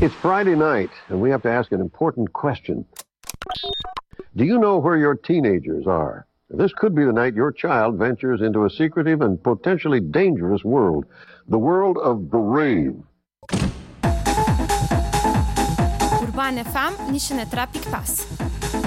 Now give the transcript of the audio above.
It's Friday night, and we have to ask an important question. Do you know where your teenagers are? This could be the night your child ventures into a secretive and potentially dangerous world, the world of the rave. Urban FM nishe ne trapi kpas.